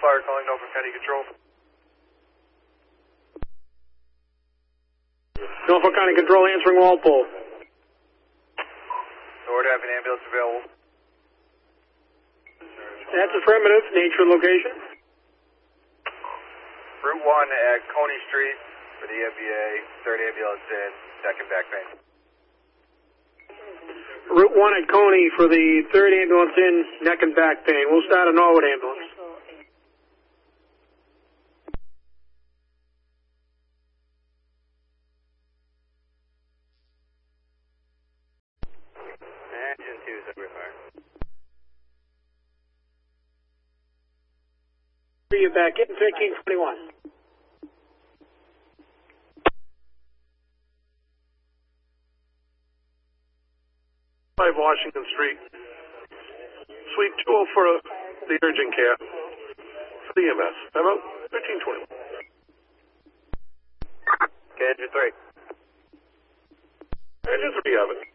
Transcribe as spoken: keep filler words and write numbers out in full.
Fire calling Norfolk County Control. Norfolk County Control answering Walpole. Order to have an ambulance available. That's affirmative. Nature and location. Route one at Coney Street for the M B A. Third ambulance in. Neck and back pain. Route one at Coney for the third ambulance in. Neck and back pain. We'll start a Norwood ambulance. Engine two is over fire. You're back in thirteen twenty-one. five Washington Street. Suite two oh for the urgent care for the E M S. About thirteen twenty-one. Okay, engine three. Engine three of it.